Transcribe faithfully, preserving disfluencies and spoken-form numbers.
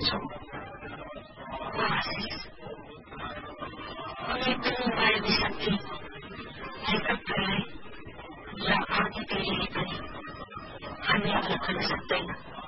सोचो वो आशीष उन्हें तुम बढ़ भी सकती लेकिन पहले या आगे के लिए करें हम याद रखना सकते हैं